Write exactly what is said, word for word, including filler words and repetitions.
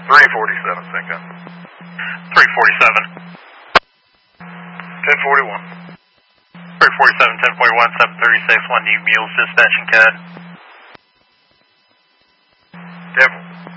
three forty-seven, Cinco. three forty-seven. ten forty-one. three forty-seven, ten forty-one, seven thirty-six, one new Mules dispatching C A D. Devil.